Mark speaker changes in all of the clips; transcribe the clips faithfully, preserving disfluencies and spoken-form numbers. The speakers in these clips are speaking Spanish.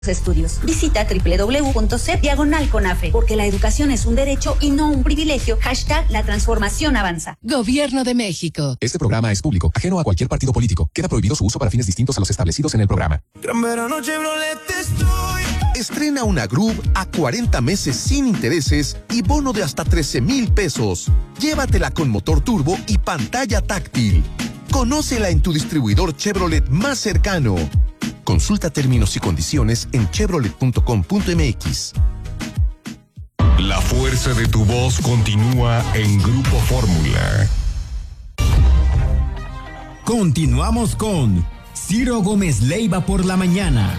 Speaker 1: Estudios. Visita doble u doble u doble u punto c diagonal CONAFE, porque la educación es un derecho y no un privilegio. Hashtag la transformación avanza.
Speaker 2: Gobierno de México.
Speaker 3: Este programa es público, ajeno a cualquier partido político. Queda prohibido su uso para fines distintos a los establecidos en el programa.
Speaker 4: Gran verano Chevrolet estoy.
Speaker 5: Estrena una Groove a cuarenta meses sin intereses y bono de hasta trece mil pesos. Llévatela con motor turbo y pantalla táctil. Conócela en tu distribuidor Chevrolet más cercano. Consulta términos y condiciones en chevrolet punto com punto m x.
Speaker 6: La fuerza de tu voz continúa en Grupo Fórmula.
Speaker 7: Continuamos con Ciro Gómez Leiva por la mañana.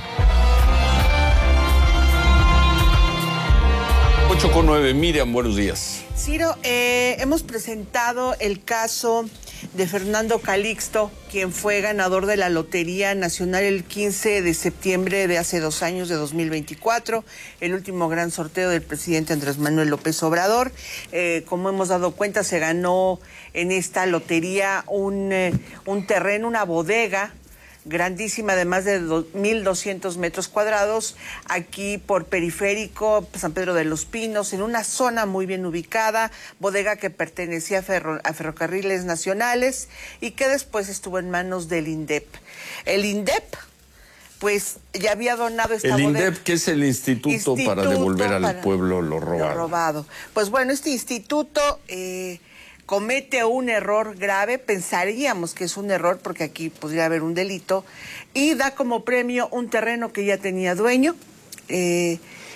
Speaker 8: ocho con nueve, Miriam, buenos días.
Speaker 9: Ciro, eh, hemos presentado el caso de Fernando Calixto, quien fue ganador de la Lotería Nacional el quince de septiembre de hace dos años, de dos mil veinticuatro, el último gran sorteo del presidente Andrés Manuel López Obrador. Eh, como hemos dado cuenta, se ganó en esta lotería un, eh, un terreno, una bodega grandísima de más de mil doscientos metros cuadrados, aquí por Periférico, San Pedro de los Pinos, en una zona muy bien ubicada, bodega que pertenecía a, ferro, a Ferrocarriles Nacionales y que después estuvo en manos del INDEP. El INDEP, pues, ya había donado esta
Speaker 8: el
Speaker 9: bodega.
Speaker 8: INDEP, que es el instituto, instituto para devolver al para pueblo lo robado.
Speaker 9: Lo robado. Pues bueno, este instituto Eh, comete un error grave, pensaríamos que es un error porque aquí podría haber un delito, y da como premio un terreno que ya tenía dueño, eh,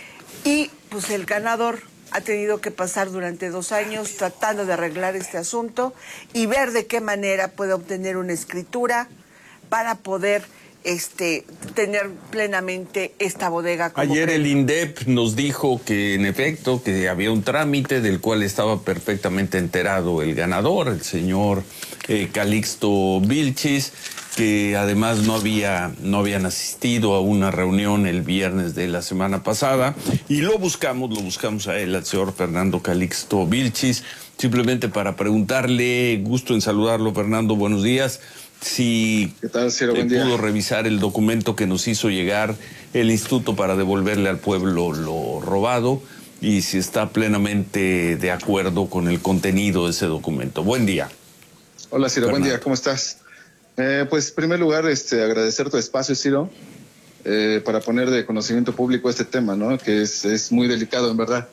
Speaker 9: y pues el ganador ha tenido que pasar durante dos años tratando de arreglar este asunto y ver de qué manera puede obtener una escritura para poder este tener plenamente esta bodega como
Speaker 8: Ayer
Speaker 9: premio.
Speaker 8: El INDEP nos dijo que en efecto que había un trámite del cual estaba perfectamente enterado el ganador, el señor eh, Calixto Vilchis, que además no había no habían asistido a una reunión el viernes de la semana pasada, y lo buscamos, lo buscamos a él, al señor Fernando Calixto Vilchis, simplemente para preguntarle, gusto en saludarlo, Fernando, buenos días. Si
Speaker 10: ¿Qué tal, Ciro?
Speaker 8: te
Speaker 10: Buen día.
Speaker 8: pudo revisar el documento que nos hizo llegar el instituto para devolverle al pueblo lo robado y si está plenamente de acuerdo con el contenido de ese documento. Buen día.
Speaker 10: Hola, Ciro,
Speaker 8: Fernando.
Speaker 10: buen día, ¿cómo estás? Eh, pues, en primer lugar, este, agradecer tu espacio, Ciro, eh, para poner de conocimiento público este tema, ¿no? Que es, es muy delicado, en verdad.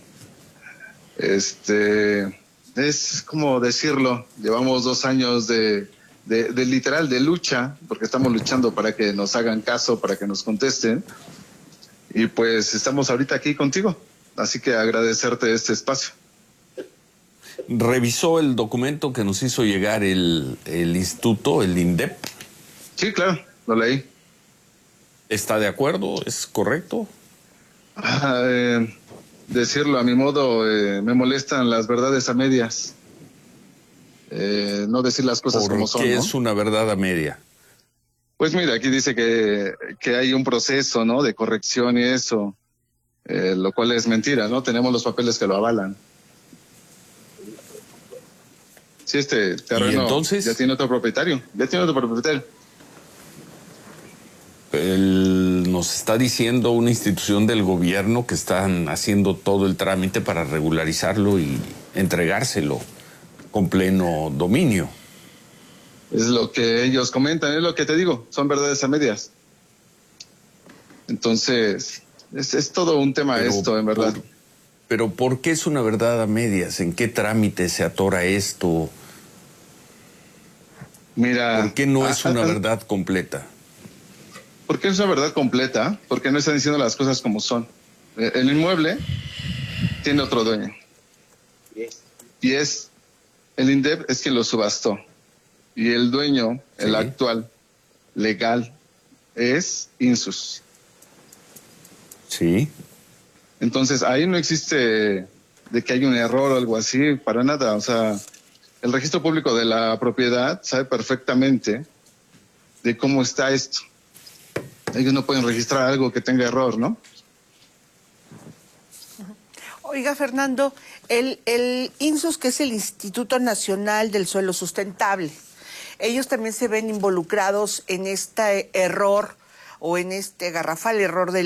Speaker 10: Este, es como decirlo, llevamos dos años de... De, de literal, de lucha, porque estamos luchando para que nos hagan caso, para que nos contesten, y pues estamos ahorita aquí contigo, así que agradecerte este espacio.
Speaker 8: ¿Revisó el documento que nos hizo llegar el, el instituto, el INDEP?
Speaker 10: Sí, claro, lo leí.
Speaker 8: ¿Está de acuerdo? ¿Es correcto?
Speaker 10: Ah, eh, decirlo a mi modo, eh, me molestan las verdades a medias. Eh, no decir las cosas como son.
Speaker 8: ¿Por qué
Speaker 10: ¿no?
Speaker 8: es una verdad a media?
Speaker 10: Pues mira, aquí dice que, que hay un proceso, ¿no? De corrección y eso, eh, lo cual es mentira, ¿no? Tenemos los papeles que lo avalan. Sí, este terreno
Speaker 8: entonces?
Speaker 10: ya tiene otro propietario, ya tiene otro propietario.
Speaker 8: Él nos está diciendo una institución del gobierno que están haciendo todo el trámite para regularizarlo y entregárselo con pleno dominio.
Speaker 10: Es lo que ellos comentan, es lo que te digo, son verdades a medias. Entonces, es, es todo un tema
Speaker 8: Pero
Speaker 10: esto, en verdad.
Speaker 8: Por, pero ¿por qué es una verdad a medias? ¿En qué trámite se atora esto?
Speaker 10: Mira,
Speaker 8: ¿Por qué no es
Speaker 10: a,
Speaker 8: una
Speaker 10: a,
Speaker 8: verdad completa?
Speaker 10: ¿Por qué es una verdad completa? Porque no están diciendo las cosas como son. El inmueble tiene otro dueño. Y es el INDEP es quien lo subastó. Y el dueño, sí. el actual, legal, es Insus.
Speaker 8: Sí.
Speaker 10: Entonces, ahí no existe de que hay un error o algo así, para nada. O sea, el registro público de la propiedad sabe perfectamente de cómo está esto. Ellos no pueden registrar algo que tenga error, ¿no?
Speaker 9: Oiga, Fernando, el, el INSUS, que es el Instituto Nacional del Suelo Sustentable, ellos también se ven involucrados en este error o en este garrafal error del